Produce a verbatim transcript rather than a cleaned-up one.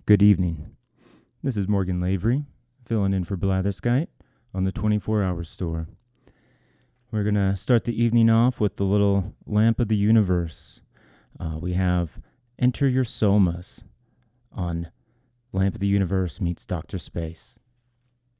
Good evening. This is Morgan Lavery, filling in for Blatherskite on the twenty-four hour store. We're going to start the evening off with the little lamp of the universe. Uh, we have Enter Your Somas on Lamp of the Universe meets Doctor Space.